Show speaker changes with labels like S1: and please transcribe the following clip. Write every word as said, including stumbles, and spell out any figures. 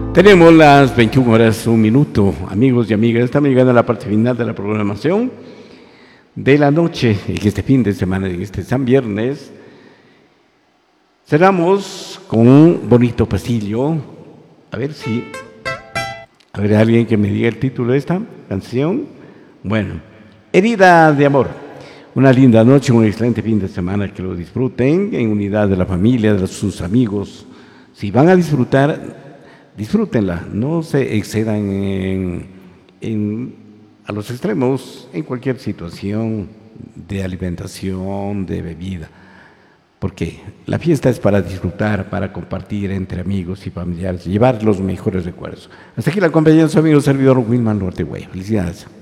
S1: Tenemos las veintiuna horas, un minuto, amigos y amigas. Estamos llegando a la parte final de la programación de la noche, en este fin de semana, en este San Viernes. Cerramos con un bonito pasillo. A ver si... A ver, alguien que me diga el título de esta canción. Bueno, Herida de Amor. Una linda noche, un excelente fin de semana, que lo disfruten en unidad de la familia, de sus amigos. Si van a disfrutar... Disfrútenla, no se excedan en, en, a los extremos en cualquier situación de alimentación, de bebida, porque la fiesta es para disfrutar, para compartir entre amigos y familiares, llevar los mejores recuerdos. Hasta aquí la compañía de su amigo servidor Wilman Norte Güey. Felicidades.